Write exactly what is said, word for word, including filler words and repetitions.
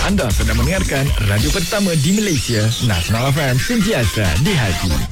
Anda sedang mendengarkan radio pertama di Malaysia, Nasional F M, sentiasa di hati.